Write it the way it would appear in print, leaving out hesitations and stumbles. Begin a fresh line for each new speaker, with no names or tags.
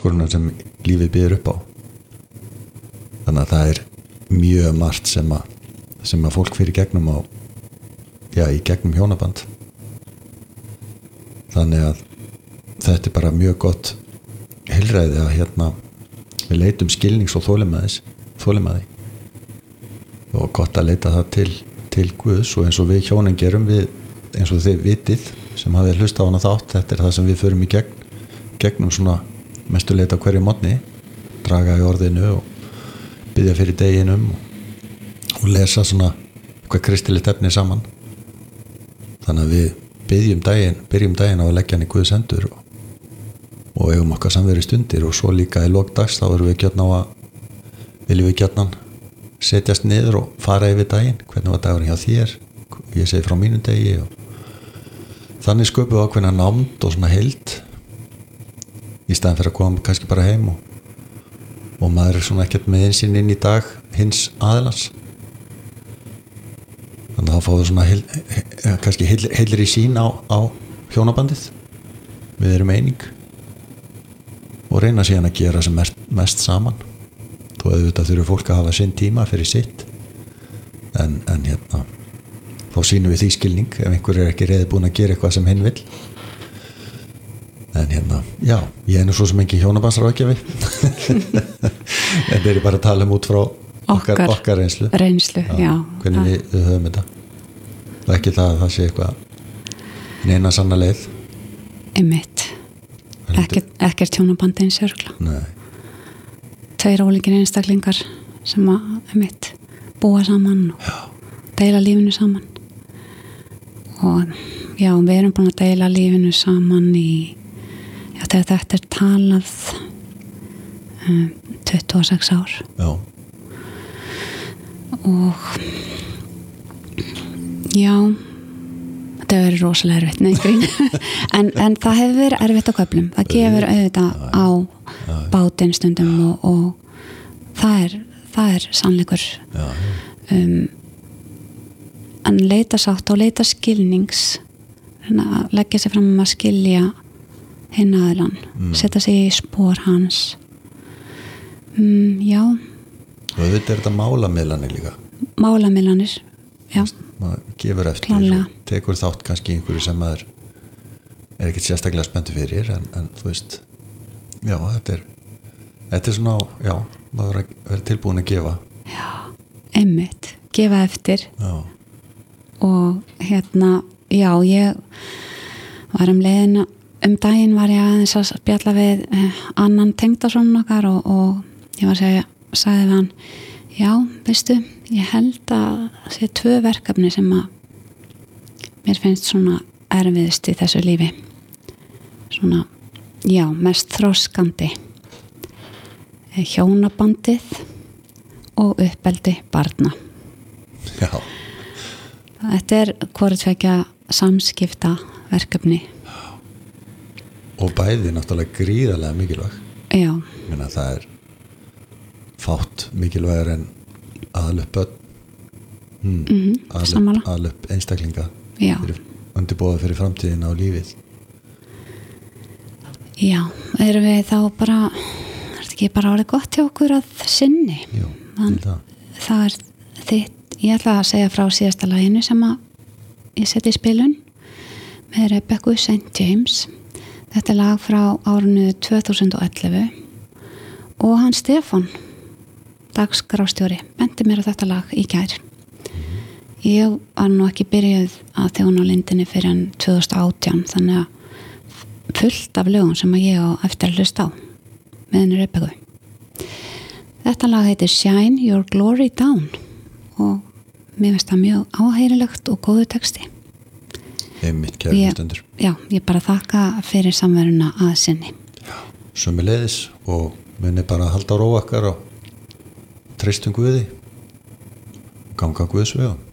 áskorunar sem lífið býður upp á. Þannig að það mjög margt sem að fólk fyrir gegnum í gegnum hjónaband. Þannig að þetta bara mjög gott heilræði að við leitum skilnings og þolimaði og gott að leita það til Guðs og eins og við hjónin gerum við, eins og þið vitið sem hafið hlusta á hana þátt, þetta það sem við förum í gegnum svona mestu leita hverju morgni, draga í orðinu og biðja fyrir deginum og lesa svona eitthvað kristilegt efni saman. Þannig að við byrjum daginn á að leggja hann í Guðs hendur og eigum okkar samveru stundir og svo líka í lok dags þá viljum við gjarnan setjast niður og fara yfir daginn, hvernig var dagurinn hjá þér, ég segi frá mínum degi og þannig sköpum við ákveðna nánd og svona heild í staðan fyrir að koma kannski bara heim og maður svona ekkert með einsinn inn í dag hins aðilans. Þannig að þá fáum við svona kannski heilri sín á hjónabandið. Við erum eining og reyna síðan að gera sem mest saman. Þó auðvitað þurfi fólk að hafa sinn tíma fyrir sitt en þá sýnum við því skilning ef einhver ekki reiðbúinn að gera eitthvað sem hinn vill. En já, ég nú svo sem ekki hjónabandsráðgjafi en þeir bara að tala út frá okkar reynslu
já.
Hvernig við höfum þetta og ekki það sé eitthvað neina sanna leið
einmitt ekkert hjónabandi eins örgla.
Nei.
2 ólíkir einstaklingar sem einmitt búa saman og deila lífinu saman og já, við erum búin að deila lífinu saman þegar þetta talað 26 ár.
Já.
Og já, þetta hefur verið rosalega erfitt, nei grín en það hefur verið erfitt á köflum, það gefur auðvitað á bátinn stundum og það er sannleikur. En leita sátt og leita skilnings, leggja sig fram að skilja hinn aðilann, setja sig í spor hans. Já.
Og þetta þetta málamiðlanir líka.
Málamiðlanir, já.
Maður gefur eftir
Klálega.
og tekur þátt kannski einhverju sem maður ekkert sérstaklega spenntur fyrir en þú veist, já, þetta svona, já, maður verður tilbúin að gefa.
Já, einmitt, gefa eftir.
Já.
Og já, ég var leiðina daginn var ég aðeins að spjalla við annan tengdason okkar og ég var sagði við hann, já, veistu, ég held að það sé 2 verkefni sem að mér finnst svona erfiðust í þessu lífi. Svona, já, mest þroskandi. Hjónabandið og uppeldi barna.
Já.
Þetta hvort tvekja samskipta verkefni.
Og bæði náttúrulega gríðarlega mikilvæg.
Já.
Meina, það fátt mikilvægur en aðlup börn, aðlup einstaklinga undirbúða fyrir framtíðina og lífið.
Já, erum við þá bara ekki bara orðið gott hjá okkur að sinni?
Jú,
það þitt, ég ætla að segja frá síðasta laginu sem að ég seti í spilun með Rebecca St. James. Þetta lag frá árinu 2011 og hann Stefán, dagskrárstjóri, benti mér á þetta lag í gær. Ég var nú ekki byrjuð að þjóna á lindinni fyrir en 2018, þannig að fullt af lögum sem að ég á eftir að hlusta á með henni Rebecca. Þetta lag heitir Shine Your Glory Down og mér finnst það mjög áheyrilegt og góðu texti.
Einmitt kærlustundur.
Já, ég bara þakka fyrir samveruna að sinni.
Já, sömuleiðis og muni bara að halda á ró okkar og treystum Guði, ganga Guðs vegum.